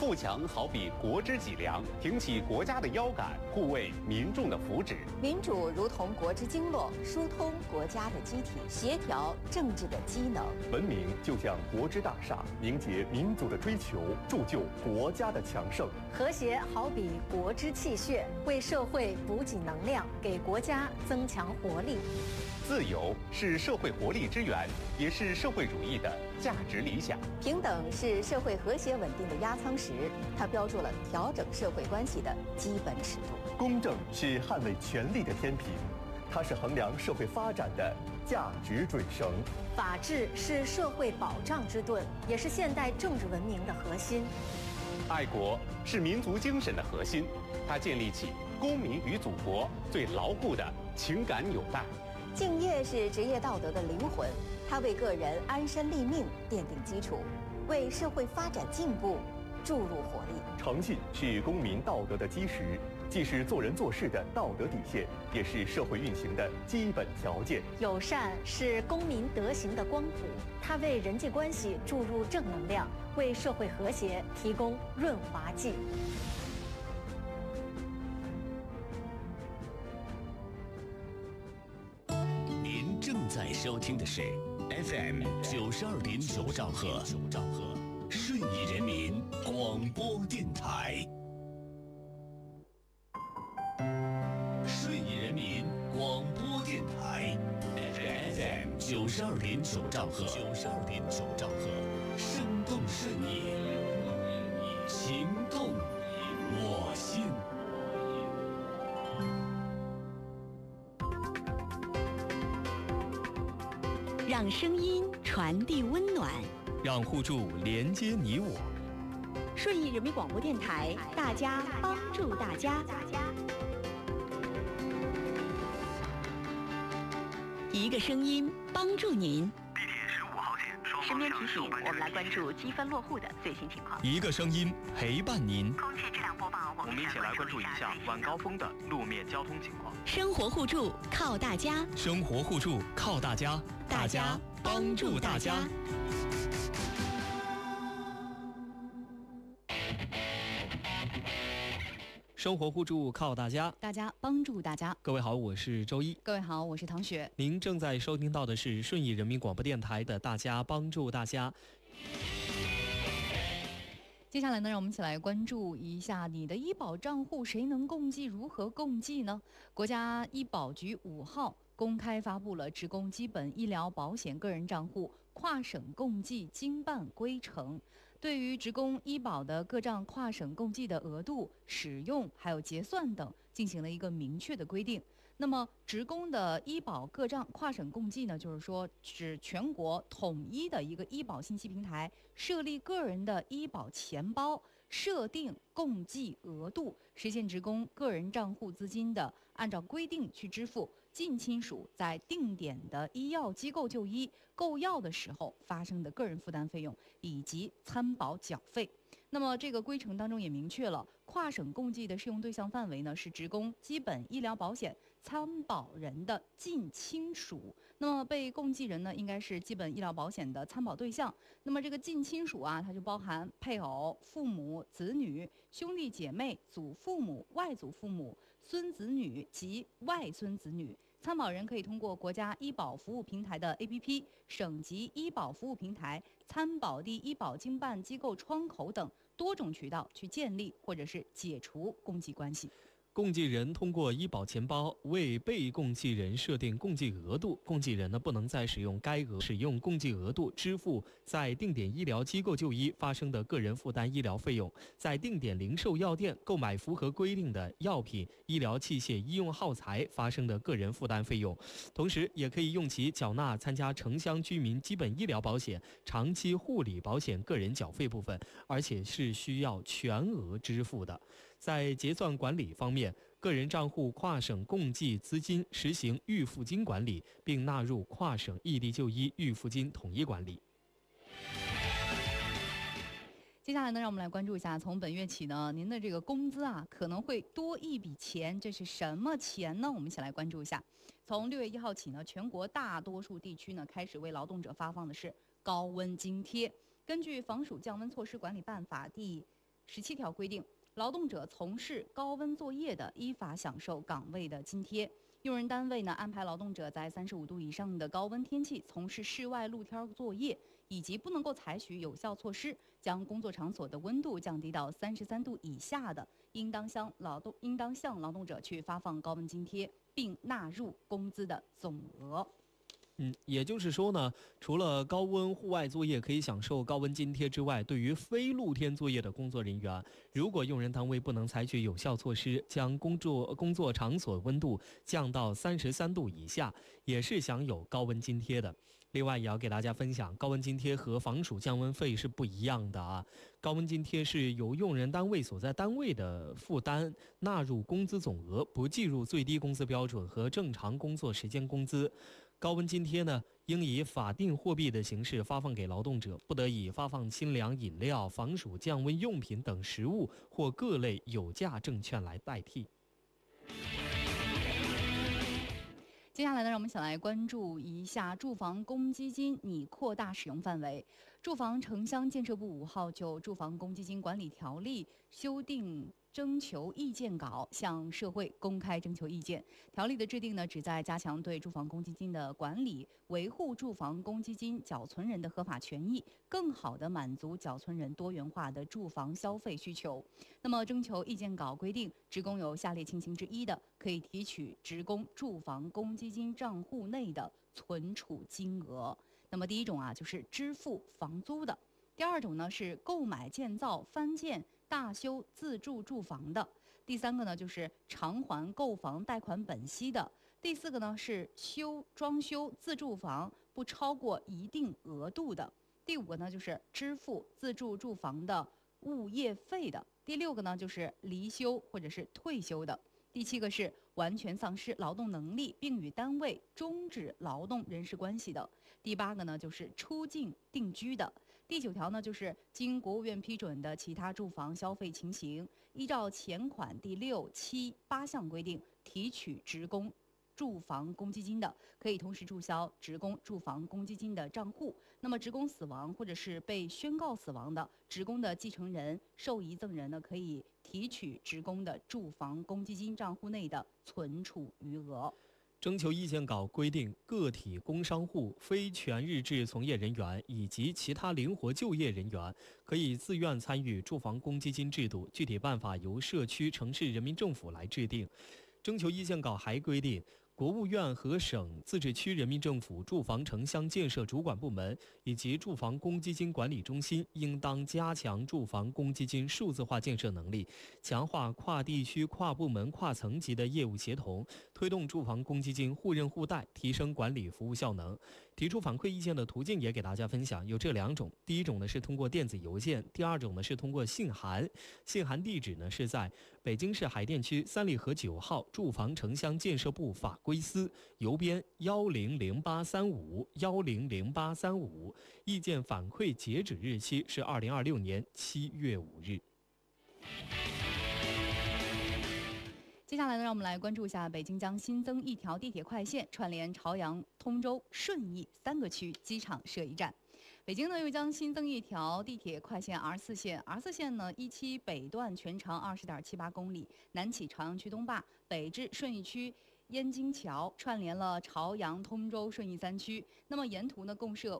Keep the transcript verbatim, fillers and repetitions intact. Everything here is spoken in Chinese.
富强好比国之脊梁，挺起国家的腰杆，护卫民众的福祉。 民主如同国之经络，疏通国家的机体，协调政治的机能。 文明就像国之大厦，凝结民族的追求，铸就国家的强盛。 和谐好比国之气血，为社会补给能量，给国家增强活力。 自由是社会活力之源，也是社会主义的价值理想。 平等是社会和谐稳定的压舱石，它标注了调整社会关系的基本尺度。 公正是捍卫权力的天平，它是衡量社会发展的价值准绳。 法治是社会保障之盾，也是现代政治文明的核心。 爱国是民族精神的核心，它建立起公民与祖国最牢固的情感纽带。 敬业是职业道德的灵魂，它为个人安身立命奠定基础，为社会发展进步注入活力。 诚信是公民道德的基石，既是做人做事的道德底线，也是社会运行的基本条件。 友善是公民德行的光谱，它为人际关系注入正能量，为社会和谐提供润滑剂。 您正在收听的是 F M 九十二点九兆赫，顺义人民广播电台。顺义人民广播电台 F M 九十二点九兆赫，九十二点九兆赫，生动顺义，情动我心。 让声音传递温暖， 让互助连接你我。 顺义人民广播电台，大家帮助大家。一个声音帮助您。 地铁十五号线双身边提醒，我们来关注积分落户的最新情况。 一个声音陪伴您。 空气质量播报， 我们一起来关注一下晚高峰的路面交通情况。 生活互助靠大家， 生活互助靠大家， 大家帮助大家。 生活互助靠大家， 大家帮助大家。 各位好，我是周一。 各位好，我是唐雪。 您正在收听到的是顺义人民广播电台的《大家帮助大家》。 接下来呢，让我们一起来关注一下你的医保账户谁能共计，如何共计呢？国家医保局五号公开发布了职工基本医疗保险个人账户跨省共计经办规程，对于职工医保的各账跨省共计的额度、使用还有结算等进行了一个明确的规定。那么职工的医保各账跨省共计呢，就是说指全国统一的一个医保信息平台，设立个人的医保钱包，设定共计额度，实现职工个人账户资金的按照规定去支付近亲属在定点的医药机构就医购药的时候发生的个人负担费用以及参保缴费。那么这个规程当中也明确了，跨省共计的适用对象范围呢是职工基本医疗保险参保人的近亲属。那么被共计人呢，应该是基本医疗保险的参保对象。那么这个近亲属啊，它就包含配偶、父母、子女、兄弟姐妹、祖父母、外祖父母、孙子女及外孙子女。参保人可以通过国家医保服务平台的 A P P、省级医保服务平台、参保地医保经办机构窗口等多种渠道去建立或者是解除共计关系。 共计人通过医保钱包为被共计人设定共计额度，共计人呢不能再使用该额使用共计额度支付在定点医疗机构就医发生的个人负担医疗费用，在定点零售药店购买符合规定的药品、医疗器械、医用耗材发生的个人负担费用，同时也可以用其缴纳参加城乡居民基本医疗保险、长期护理保险个人缴费部分，而且是需要全额支付的。在结算管理方面，个人账户跨省共计资金实行预付金管理，并纳入跨省异地就医预付金统一管理。 接下来呢，让我们来关注一下，从本月起呢，您的这个工资啊可能会多一笔钱，这是什么钱呢？我们一起来关注一下。从六月一号起呢，全国大多数地区呢开始为劳动者发放的是高温津贴。根据《防暑降温措施管理办法》第十七条规定，劳动者从事高温作业的，依法享受岗位的津贴。用人单位呢安排劳动者在三十五度以上的高温天气从事室外露天作业，以及不能够采取有效措施将工作场所的温度降低到三十三度以下的，应当向劳动应当向劳动者去发放高温津贴，并纳入工资的总额。 嗯，也就是说呢，除了高温户外作业可以享受高温津贴之外，对于非露天作业的工作人员，如果用人单位不能采取有效措施，将工作工作场所温度降到三十三度以下，也是享有高温津贴的。另外，也要给大家分享，高温津贴和防暑降温费是不一样的啊。高温津贴是由用人单位所在单位的负担纳入工资总额，不计入最低工资标准和正常工作时间工资。高温津贴呢，应以法定货币的形式发放给劳动者，不得以发放清凉饮料、防暑降温用品等实物或各类有价证券来代替。 接下来呢，让我们一起来关注一下住房公积金拟扩大使用范围。住房城乡建设部五号就住房公积金管理条例修订征求意见稿向社会公开征求意见。条例的制定呢，旨在加强对住房公积金的管理，维护住房公积金缴存人的合法权益，更好地满足缴存人多元化的住房消费需求。那么，征求意见稿规定，职工有下列情形之一的，可以提取职工住房公积金账户内的存储金额。那么，第一种啊，就是支付房租的；第二种呢，是购买、建造、翻建、大修自住住房的；第三个呢，就是偿还购房贷款本息的；第四个呢，是修装修自住房不超过一定额度的；第五个呢，就是支付自住住房的物业费的；第六个呢，就是离休或者是退休的；第七个是完全丧失劳动能力并与单位终止劳动人事关系的；第八个呢，就是出境定居的；第九条呢，就是经国务院批准的其他住房消费情形，依照前款第六、七、八项规定提取职工住房公积金的，可以同时注销职工住房公积金的账户。那么，职工死亡或者是被宣告死亡的，职工的继承人、受遗赠人呢，可以提取职工的住房公积金账户内的存储余额。 征求意见稿规定，个体工商户、非全日制从业人员以及其他灵活就业人员可以自愿参与住房公积金制度，具体办法由社区、城市人民政府来制定。征求意见稿还规定，国务院和省、自治区人民政府住房城乡建设主管部门以及住房公积金管理中心应当加强住房公积金数字化建设能力，强化跨地区、跨部门、跨层级的业务协同，推动住房公积金互认互贷，提升管理服务效能。提出反馈意见的途径也给大家分享，有这两种。第一种呢是通过电子邮件，第二种呢是通过信函。信函地址呢是在北京市海淀区三里河九号住房城乡建设部法规司，邮编幺零零八三五幺零零八三五。意见反馈截止日期是二零二六年七月五日。 接下来呢，让我们来关注一下北京将新增一条地铁快线，串联朝阳、通州、顺义三个区机场设一站。北京呢又将新增一条地铁快线 R 四 线 ，R 四 线呢一期北段全长二十点七八公里，南起朝阳区东坝，北至顺义区燕京桥，串联了朝阳、通州、顺义三区。那么沿途呢共设